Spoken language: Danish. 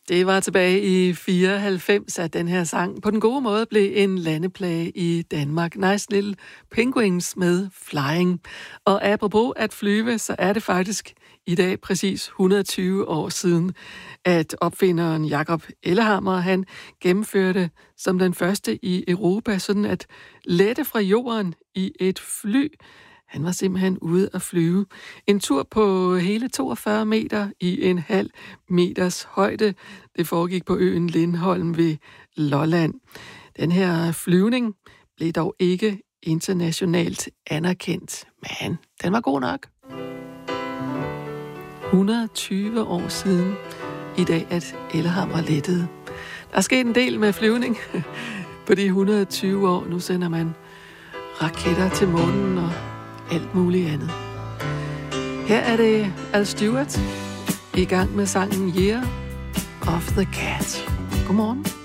Det var tilbage i 94, at den her sang på den gode måde blev en landeplage i Danmark. Nice Little Penguins med Flying. Og apropos at flyve, så er det faktisk i dag præcis 120 år siden, at opfinderen Jakob Ellehammer, han gennemførte som den første i Europa sådan at lette fra jorden i et fly. Han var simpelthen ude at flyve. En tur på hele 42 meter i en halv meters højde. Det foregik på øen Lindholm ved Lolland. Den her flyvning blev dog ikke internationalt anerkendt, men den var god nok. 120 år siden i dag, at Ellehammer lettede. Der er sket en del med flyvning på de 120 år. Nu sender man raketter til månen og alt muligt andet. Her er det Al Stewart i gang med sangen Year of the Cat. Godmorgen.